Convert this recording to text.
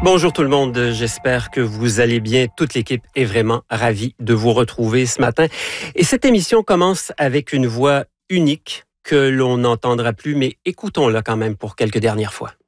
Bonjour tout le monde, j'espère que vous allez bien. Toute l'équipe est vraiment ravie de vous retrouver ce matin. Et cette émission commence avec une voix unique que l'on n'entendra plus, mais écoutons-la quand même pour quelques dernières fois.